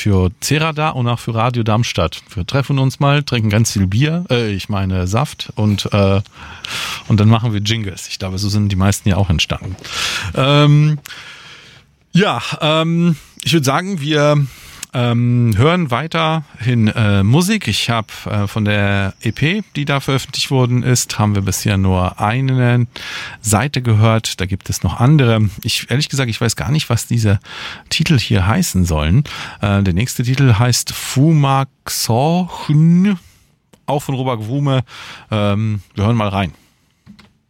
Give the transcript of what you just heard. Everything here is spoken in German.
für Cerada und auch für Radio Darmstadt. Wir treffen uns mal, trinken ganz viel Bier, Saft und dann machen wir Jingles. Ich glaube, so sind die meisten ja auch entstanden. Ich würde sagen, wir hören weiterhin Musik. Ich habe von der EP, die da veröffentlicht worden ist, haben wir bisher nur eine Seite gehört. Da gibt es noch andere. Ehrlich gesagt, ich weiß gar nicht, was diese Titel hier heißen sollen. Der nächste Titel heißt Fumaxorchen, auch von Robert Wume. Wir hören mal rein.